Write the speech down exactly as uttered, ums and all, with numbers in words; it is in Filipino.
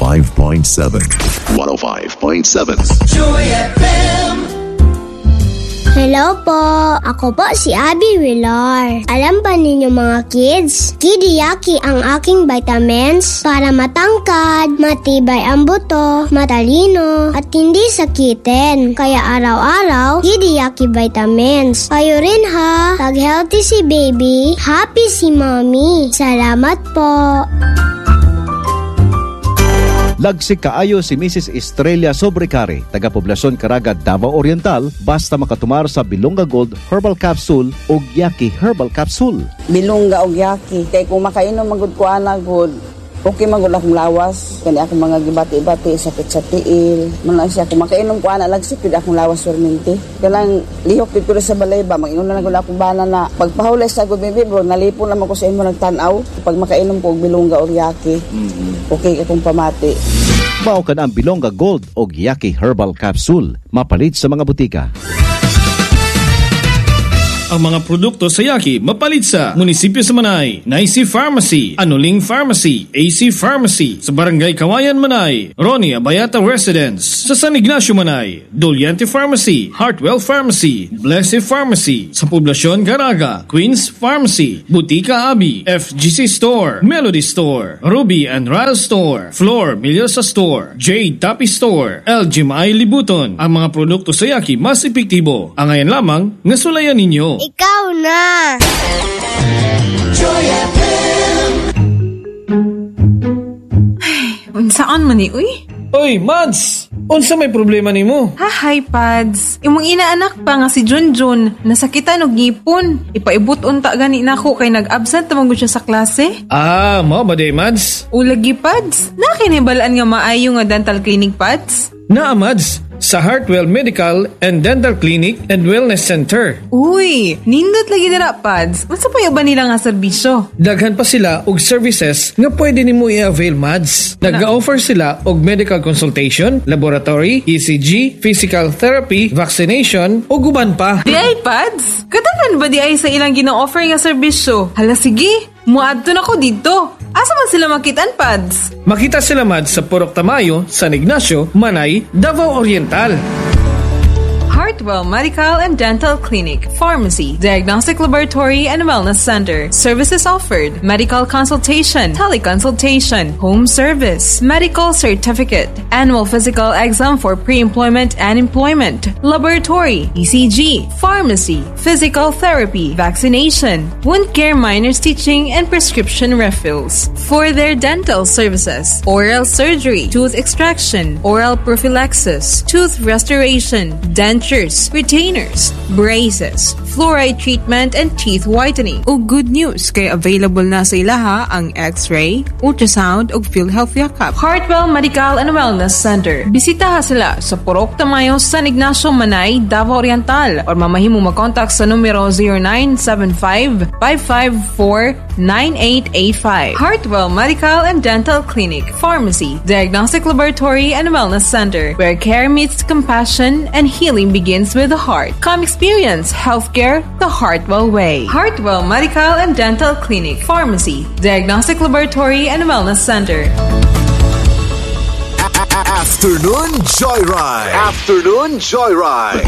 five point seven. one oh five point seven. Joy F M. Hello po, ako po si Abby Villar. Alam ba ninyo mga kids, Kidiyaki ang aking vitamins para matangkad, matibay ang buto, matalino, at hindi sakitin. Kaya araw-araw, Kidiyaki vitamins. Kayo rin ha, pag healthy si baby, happy si mommy. Salamat po. Lagsik kaayo si Missus Estrella Sobrecari, taga-poblasyon Caraga, Davao Oriental, basta makatumar sa Bilonga Gold Herbal Capsule o Yaki Herbal Capsule. Bilonga o Yaki, kay kung makainom magud ko ana good, okay magud akong lawas, kani akong mga gibati-bati, sakit sa tiil, man siya kung makainom ko ana lagsik gid akong lawas permente. Kalang lihok gid ko sa balay ba, mag-ingon na gud akong bana na pagpahulay sa gud bibi bro, nalipon naman ko sa imo nagtan-aw pag makainom ko og Bilonga o Yaki. Mm-hmm. Okay akong pamati. Mao ka na ang Bilonga Gold o Yaki Herbal Capsule, mapalit sa mga butika. Ang mga produkto sa Yaki mapalit sa Munisipyo sa Manay, Naisi Pharmacy, Anuling Pharmacy, A C Pharmacy, sa Barangay Kawayan Manay, Ronnie Abayata Residence, sa San Ignacio Manay, Doliente Pharmacy, Heartwell Pharmacy, Blessed Pharmacy, sa Poblasyon Caraga, Queens Pharmacy, Butika Abi, F G C Store, Melody Store, Ruby and Ryle Store, Flor Milyosa Store, Jade Tapi Store, L G M I Libuton. Ang mga produkto sa Yaki mas epektibo. Ang ngayon lamang, nasulayan ninyo. Ikaw na! Joy F M. Ay, unsaan man ni, uy? Oy, Mads! Unsa may problema nimo? Ha, hi, Pads. Imong inaanak pa nga si Junjun, nasakitan og ngipon. Ipaibot unta gani nako kay nag-absent tamang siya sa klase. Ah, mao ba day, Mads? Ulagi, Pads. Nakinibalaan nga maayo nga dental clinic, Pads? Naa, Mads. Sa Heartwell Medical and Dental Clinic and Wellness Center. Uy, nindot lagi dira, Pads. Unsa pa ba nila nga serbisyo? Daghan pa sila og services nga pwede nimo i-avail, Mads. Nag-offer sila og medical consultation, laboratory, E C G, physical therapy, vaccination, ug uban pa. Di ay, Pads? Katakan ba di ay sa ilang gina-offer nga serbisyo? Hala, sige. Muadto na ko dito. Asa man sila makitaan, Pads? Makita sila, Mads, sa Purok Tamayo, San Ignacio, Manay, Davao Oriental. Heartwell Medical and Dental Clinic, Pharmacy, Diagnostic Laboratory and Wellness Center. Services offered: medical consultation, teleconsultation, home service, medical certificate, annual physical exam for pre-employment and employment, laboratory, E C G, pharmacy, physical therapy, vaccination, wound care minors teaching, and prescription refills. For their dental services: oral surgery, tooth extraction, oral prophylaxis, tooth restoration, dentures, retainers, braces, fluoride treatment, and teeth whitening. O good news, kay available na sa ilaha ang X-ray, ultrasound, ug PhilHealth Yakap. Heartwell Medical and Wellness Center. Bisitaha sila sa Purok Tamayo, San Ignacio, Manay, Davao Oriental, or mamahimo mag-contact sa numero zero nine seven five, five five four, nine eight eight five. Heartwell Medical and Dental Clinic, Pharmacy, Diagnostic Laboratory and Wellness Center, where care meets compassion and healing begins with the heart. Come experience healthcare the Heartwell way. Heartwell Medical and Dental Clinic, Pharmacy, Diagnostic Laboratory and Wellness Center. Afternoon Joyride. Afternoon Joyride.